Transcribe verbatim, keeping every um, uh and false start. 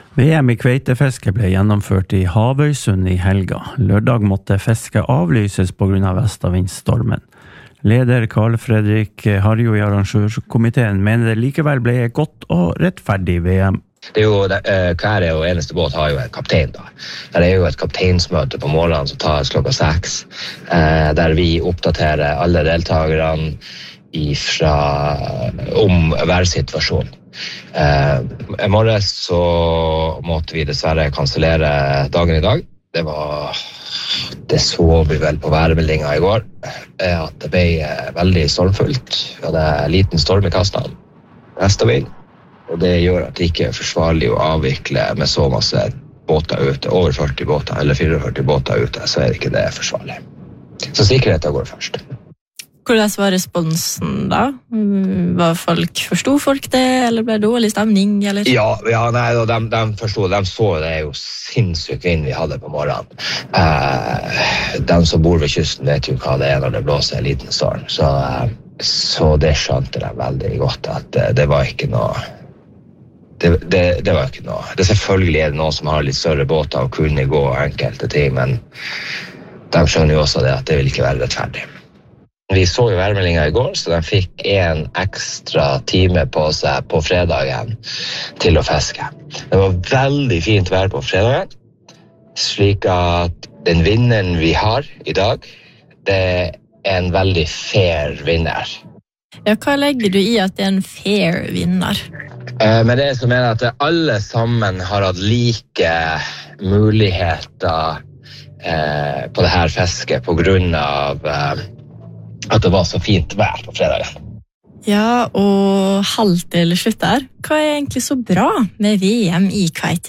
V M i kveitefiske ble gjennomført i Havøysund i helga. Lørdag måtte fiske avlyses på grunn av vestavindstormen. Leder Karl Fredrik Harjo i arrangørskomiteen mener det likevel ble et godt og rettferdig V M. Det er jo, uh, hver er jo eneste båt har jo en kaptein da. Der er jo et kapteinsmøte på morgenen som tar klokka seks, uh, der vi oppdaterer alle deltakerne ifra, om værsituasjonen. Uh, I morges så måtte vi dessverre kansellere dagen i dag. Det var, det så vi vel på værmeldingen i går, at det ble veldig stormfullt. Vi hadde en liten storm i kastene, vestavind, og det gjør at det ikke er forsvarlig å avvikle med så masse båter ute, over førti båter eller førtifire båter ute, så er det ikke det forsvarlig. Så sikkerheten går først. Hvordan var responsen da? Var folk, forstod folk det, eller ble det dårlig stemning? Eller? Ja, ja nei, de, de forstod, de så det er jo sinnssykt vind vi hadde på morgenen. Eh, de som bor ved kysten vet jo hva det er når det blåser en liten storm, så, eh, så det skjønte de veldig godt, at det, det var ikke noe det, det, det var ikke noe. Det selvfølgelig er det noen som har litt større båter og kunne gå enkelte ting, men de skjønner jo også det at det vil ikke være rettferdig. Vi så jo værmeldingen i går, så de fikk en ekstra time på seg på fredagen til å fiske. Det var veldig fint vær på fredagen, slik at den vinneren vi har i dag, det er en veldig fair vinner. Ja, hva legger du i at det er en fair vinner? Eh, men det som er at alle sammen har hatt like muligheter eh, på det her fisket på grunn av eh, at det var så fint vær på fredagen. Ja, og halvt eller slutt der. Hva er egentlig så bra med V M i kveite?